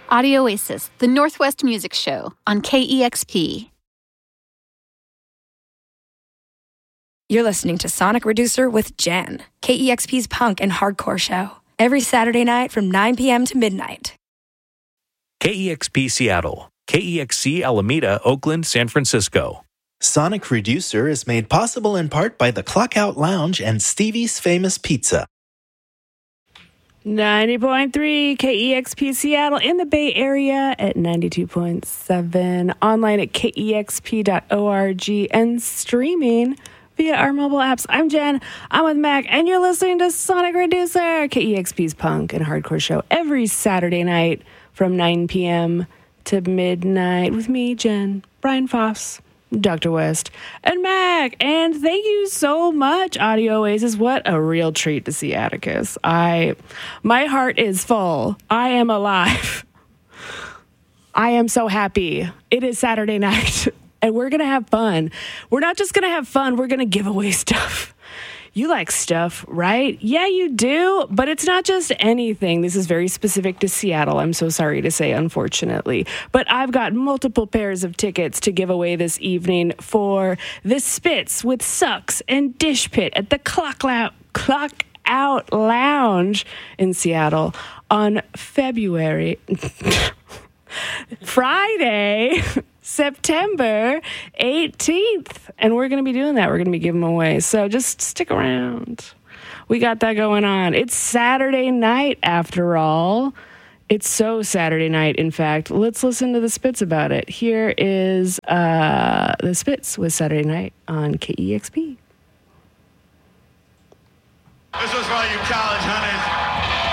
Audio Oasis, the Northwest Music Show on KEXP. You're listening to Sonic Reducer with Jen, KEXP's punk and hardcore show, every Saturday night from 9 p.m. to midnight. KEXP Seattle, KEXC Alameda, Oakland, San Francisco. Sonic Reducer is made possible in part by the Clockout Lounge and Stevie's Famous Pizza. 90.3 KEXP Seattle in the Bay Area at 92.7, online at kexp.org, and streaming via our mobile apps. I'm Jen, I'm with Mac, and you're listening to Sonic Reducer, KEXP's punk and hardcore show every Saturday night from 9 p.m. to midnight with me, Jen, Brian Foss, Dr. West, and Mac. And thank you so much, Audio Oasis. What a real treat to see Atticus. My heart is full. I am alive. I am so happy. It is Saturday night, and we're going to have fun. We're not just going to have fun. We're going to give away stuff. You like stuff, right? Yeah, you do. But it's not just anything. This is very specific to Seattle, I'm so sorry to say, unfortunately. But I've got multiple pairs of tickets to give away this evening for the Spits with Sucks and Dish Pit at the Clock Out Lounge in Seattle on Friday, September 18th. And we're going to be doing that. We're going to be giving them away. So just stick around. We got that going on. It's Saturday night, after all. It's so Saturday night, in fact. Let's listen to the Spits about it. Here is the Spits with Saturday Night on KEXP. This was for all you college hunters.